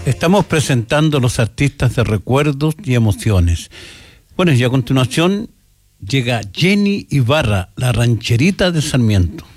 Estamos presentando los artistas de recuerdos y emociones. Bueno, y a continuación llega Jenny Ibarra, la rancherita de Sarmiento.